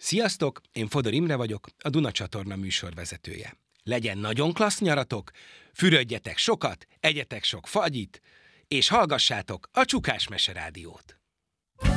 Sziasztok, én Fodor Imre vagyok, a Duna csatorna műsorvezetője. Legyen nagyon klassz nyaratok, fürödjetek sokat, egyetek sok fagyit, és hallgassátok a Csukás Mese Rádiót.